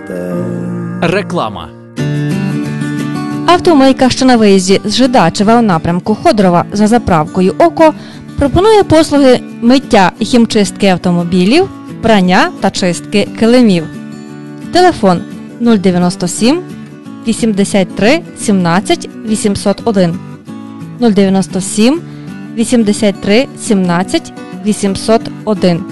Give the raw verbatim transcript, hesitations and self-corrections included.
Реклама. Автомийка, що на виїзді з Жидачева у напрямку Ходорова за заправкою «Око», пропонує послуги миття і хімчистки автомобілів, прання та чистки килимів. Телефон нуль дев'яносто сім вісімдесят три сімнадцять вісімсот один, нуль дев'яносто сім вісімдесят три сімнадцять вісімсот один.